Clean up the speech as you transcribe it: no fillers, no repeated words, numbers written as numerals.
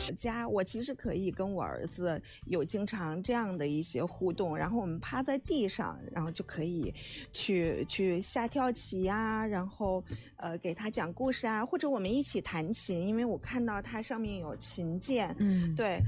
家我其实可以跟我儿子有经常这样的一些互动，然后我们趴在地上，然后就可以去下跳棋啊，然后给他讲故事啊，或者我们一起弹琴，因为我看到它上面有琴键，对。